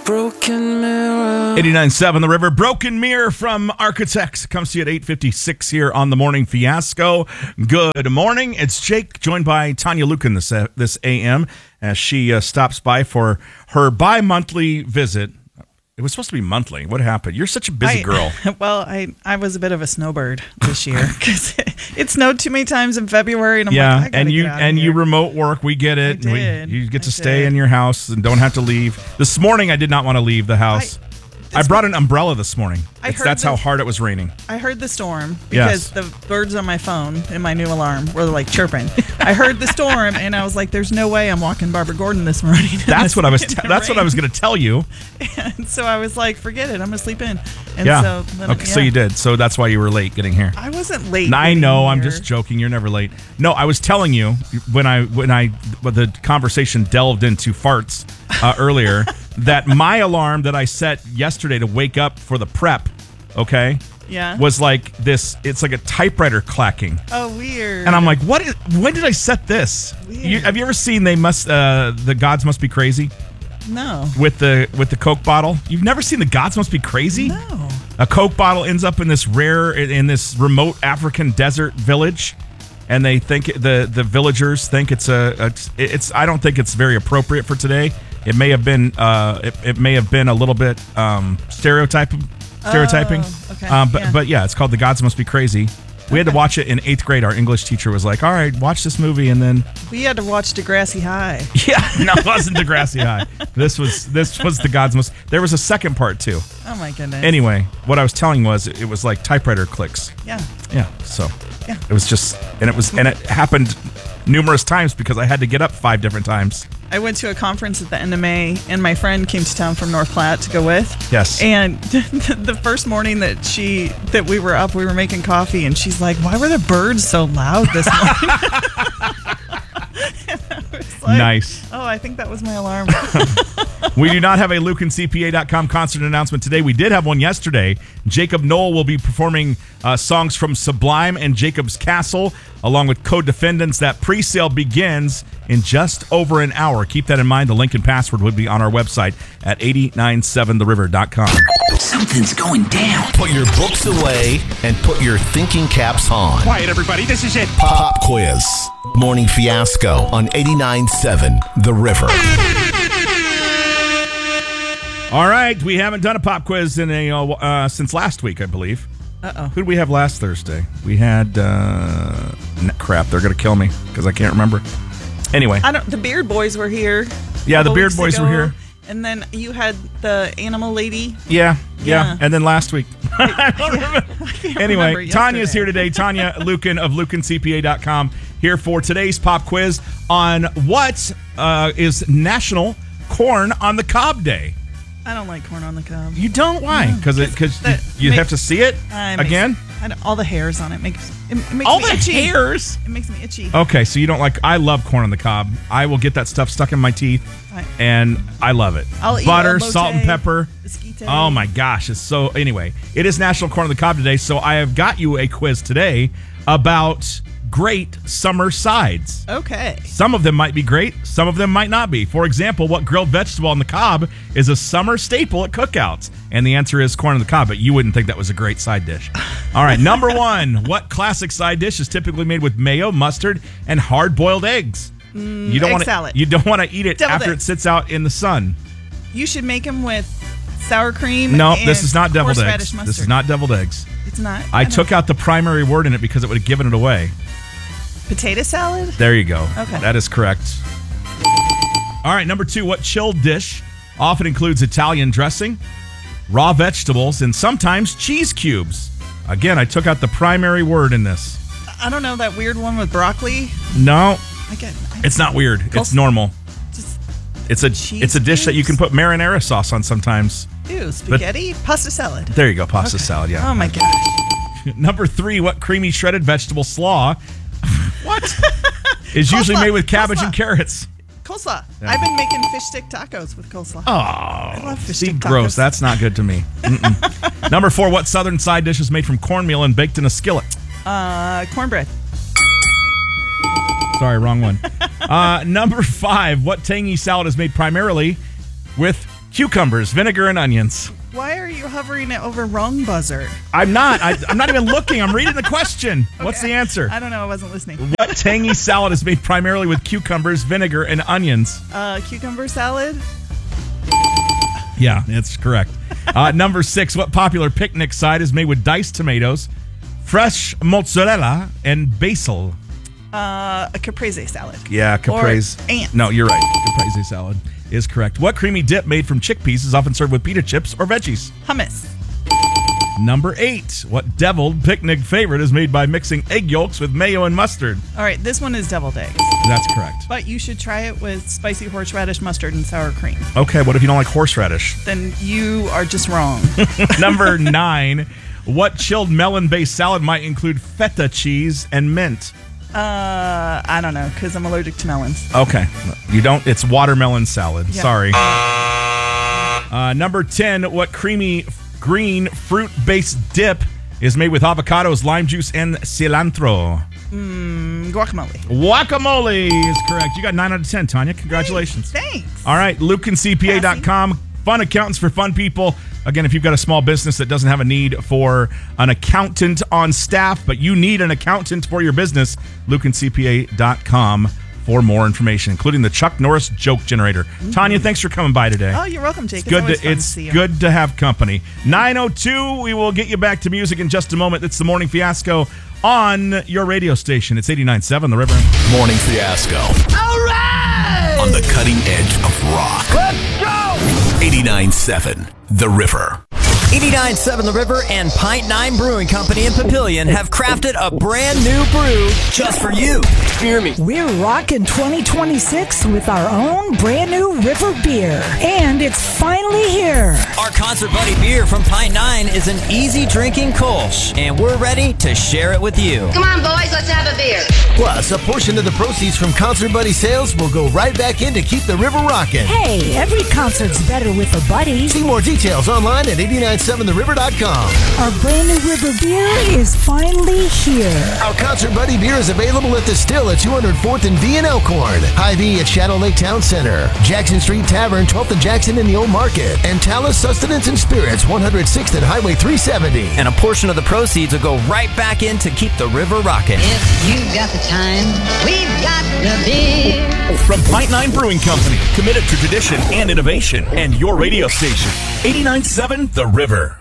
Broken mirror. 89.7 The River. Broken Mirror from Architects comes to you at 8:56 here on the Morning Fiasco. Good morning. It's Jake, joined by Tanya Lukin this AM as she stops by for her bi-monthly visit. It was supposed to be monthly. What happened? You're such a busy girl. Well, I was a bit of a snowbird this year because it snowed too many times in February, and I'm like, I gotta get out of here. you remote work. We get it. You get to stay in your house and don't have to leave. This morning, I did not want to leave the house. I brought an umbrella this morning. That's how hard it was raining. I heard the storm because the birds on my phone in my new alarm were like chirping. I heard the storm and I was like, "There's no way I'm walking Barbara Gordon this morning." That's what I was. That's what I was going to tell you. And so I was like, "Forget it. I'm gonna sleep in." And so you did. So that's why you were late getting here. I wasn't late. I know. I'm just joking. You're never late. No, I was telling you when the conversation delved into farts earlier. That my alarm that I set yesterday to wake up for the prep, was like this. It's like a typewriter clacking. Oh, weird. And I'm like, when did I set this? Have you ever seen The Gods Must Be Crazy? No. With the Coke bottle? You've never seen The Gods Must Be Crazy? No. A Coke bottle ends up in this remote African desert village. And they think the villagers think it's I don't think it's very appropriate for today. It may have been a little bit stereotyping. But it's called The Gods Must Be Crazy. We had to watch it in 8th grade. Our English teacher was like, "All right, watch this movie," and then we had to watch Degrassi High. Yeah, no, it wasn't Degrassi High. This was The Gods Must. There was a second part too. Oh my goodness. Anyway, what I was telling was it was like typewriter clicks. Yeah. Yeah. So it was just, and it happened numerous times because I had to get up 5 different times. I went to a conference at the end of May, and my friend came to town from North Platte to go with. Yes. And the first morning that we were up, we were making coffee, and she's like, "Why were the birds so loud this morning?" And I was like, nice. Oh, I think that was my alarm. We do not have a LukeandCPA.com concert announcement today. We did have one yesterday. Jacob Noel will be performing songs from Sublime and Jacob's Castle, along with co-defendants. That pre-sale begins in just over an hour. Keep that in mind. The link and password would be on our website at 897theriver.com. Something's going down. Put your books away and put your thinking caps on. Quiet, everybody. This is it. Pop quiz. Morning Fiasco on 89.7 The River. All right, we haven't done a pop quiz in since last week, I believe. Uh-oh. Who did we have last Thursday? We had crap. They're gonna kill me because I can't remember. Anyway, the Beard Boys were here. Yeah, the Beard Boys were here. And then you had the animal lady. Yeah. And then last week. I don't remember. Anyway, Tanya's here today. Tanya Lukin of LukinCPA.com here for today's pop quiz on what is National Corn on the Cob Day. I don't like corn on the cob. You don't? Why? Because you have to see it again? All the hairs on it makes all me the itchy. Hairs? It makes me itchy. Okay, so you don't like... I love corn on the cob. I will get that stuff stuck in my teeth, and I love it. I'll eat butter, elote, salt, and pepper. Esquite. Oh, my gosh. It's so... Anyway, it is National Corn on the Cob today, so I have got you a quiz today about great summer sides. Okay. Some of them might be great. Some of them might not be. For example, what grilled vegetable on the cob is a summer staple at cookouts? And the answer is corn on the cob, but you wouldn't think that was a great side dish. All right, number 1. What classic side dish is typically made with mayo, mustard, and hard-boiled eggs? You don't egg salad. You don't want to eat it Deviled after eggs. it sits out in the sun. You should make them with sour cream. No, and this is not deviled eggs. horseradish mustard. This is not deviled eggs. It's not. I took out the primary word in it because it would have given it away. Potato salad? There you go. Okay. That is correct. All right, number 2. What chilled dish often includes Italian dressing, raw vegetables, and sometimes cheese cubes? Again, I took out the primary word in this. I don't know, that weird one with broccoli? No, it's not weird. It's normal. It's a dish that you can put marinara sauce on sometimes. Ew, spaghetti? Pasta salad. There you go, pasta salad, yeah. Oh my gosh. Number 3, what creamy shredded vegetable slaw is usually made with cabbage and carrots? Coleslaw. Yeah. I've been making fish stick tacos with coleslaw. Oh, I love fish stick tacos. Gross. That's not good to me. Number 4, what southern side dish is made from cornmeal and baked in a skillet? Cornbread. Sorry, wrong one. Number 5, what tangy salad is made primarily with Cucumbers, vinegar, and onions. Why are you hovering it over wrong buzzer? I'm not. I'm not even looking. I'm reading the question. What's the answer? I don't know. I wasn't listening. What tangy salad is made primarily with cucumbers, vinegar, and onions? Cucumber salad? Yeah, that's correct. Number 6, what popular picnic side is made with diced tomatoes, fresh mozzarella, and basil? A caprese salad. Yeah, caprese. Or ants. No, you're right. Caprese salad is correct. What creamy dip made from chickpeas is often served with pita chips or veggies? Hummus. Number 8, what deviled picnic favorite is made by mixing egg yolks with mayo and mustard? All right, this one is deviled eggs. That's correct. But you should try it with spicy horseradish, mustard, and sour cream. Okay, what if you don't like horseradish? Then you are just wrong. Number 9, what chilled melon-based salad might include feta cheese and mint? I don't know, because I'm allergic to melons. Okay. You don't? It's watermelon salad. Yeah. Sorry. Number 10, what creamy green fruit-based dip is made with avocados, lime juice, and cilantro? Guacamole. Guacamole is correct. You got 9 out of 10, Tanya. Congratulations. Thanks. All right, LucanCPA.com. Fun accountants for fun people. Again, if you've got a small business that doesn't have a need for an accountant on staff, but you need an accountant for your business, LucanCPA.com for more information, including the Chuck Norris joke generator. Tanya, thanks for coming by today. Oh, you're welcome, Jake. It's good to have company. 9:02, we will get you back to music in just a moment. It's the Morning Fiasco on your radio station. It's 89.7 The River. Morning Fiasco. All right! On the cutting edge of rock. Let's go! 89.7 The River. 89.7 The River and Pint 9 Brewing Company in Papillion have crafted a brand new brew just for you. Hear me. We're rocking 2026 with our own brand new River beer. And it's finally here. Our Concert Buddy beer from Pint 9 is an easy drinking Kolsch, and we're ready to share it with you. Come on, boys, let's have a beer. Plus, a portion of the proceeds from Concert Buddy sales will go right back in to keep the river rocking. Hey, every concert's better with a buddy. See more details online at 897theriver.com. Our brand new River beer is finally here. Our Concert Buddy beer is available at the Still at 204th and V in Elkhorn, Hy-Vee at Shadow Lake Town Center, Jackson Street Tavern, 12th and Jackson in the Old Market, and Talus Sustenance and Spirits, 106th and Highway 370. And a portion of the proceeds will go right back in to keep the river rocking. If you've got the time, we've got the beer. From Pint 9 Brewing Company, committed to tradition and innovation, and your radio station, 89.7 The River.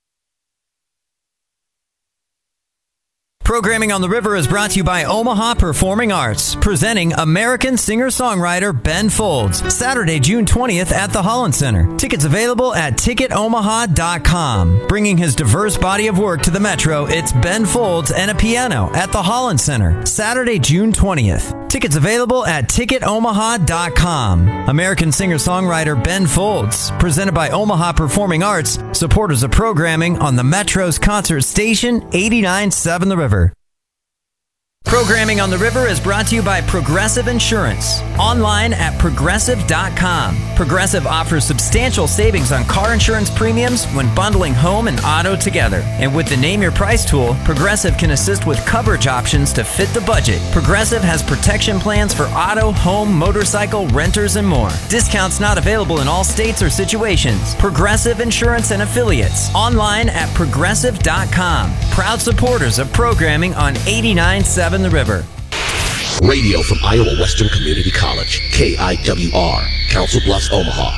Programming on the River is brought to you by Omaha Performing Arts, presenting American singer-songwriter Ben Folds, Saturday, June 20th at the Holland Center. Tickets available at ticketomaha.com. Bringing his diverse body of work to the Metro, it's Ben Folds and a piano at the Holland Center, Saturday, June 20th. Tickets available at ticketomaha.com. American singer-songwriter Ben Folds, presented by Omaha Performing Arts, supporters of programming on the Metro's concert station, 89.7 The River. Programming on the River is brought to you by Progressive Insurance. Online at progressive.com. Progressive offers substantial savings on car insurance premiums when bundling home and auto together. And with the Name Your Price tool, Progressive can assist with coverage options to fit the budget. Progressive has protection plans for auto, home, motorcycle, renters, and more. Discounts not available in all states or situations. Progressive Insurance and Affiliates. Online at progressive.com. Proud supporters of programming on 89.7 The River. Radio from Iowa Western Community College, KIWR, Council Bluffs, Omaha,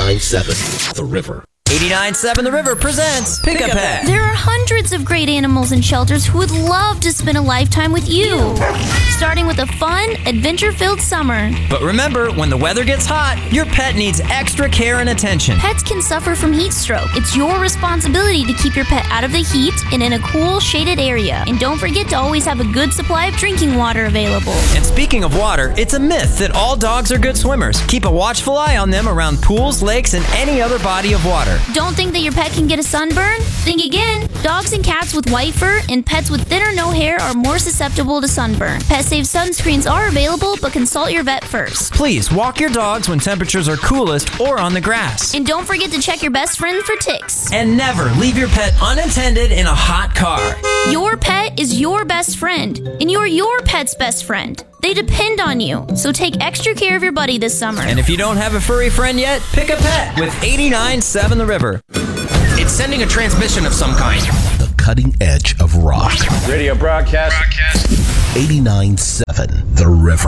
89.7 The River. 89.7 The River presents Pick a Pet. There are hundreds of great animals in shelters who would love to spend a lifetime with you. Starting with a fun, adventure-filled summer. But remember, when the weather gets hot, your pet needs extra care and attention. Pets can suffer from heat stroke. It's your responsibility to keep your pet out of the heat and in a cool, shaded area. And don't forget to always have a good supply of drinking water available. And speaking of water, it's a myth that all dogs are good swimmers. Keep a watchful eye on them around pools, lakes, and any other body of water. Don't think that your pet can get a sunburn? Think again. Dogs and cats with white fur and pets with thin or no hair are more susceptible to sunburn. Pet-safe sunscreens are available, but consult your vet first. Please walk your dogs when temperatures are coolest or on the grass. And don't forget to check your best friend for ticks. And never leave your pet unattended in a hot car. Your pet is your best friend, and you're your pet's best friend. They depend on you, so take extra care of your buddy this summer. And if you don't have a furry friend yet, pick a pet with 89.7 The River. It's sending a transmission of some kind. The cutting edge of rock. Radio broadcast. 89.7 The River.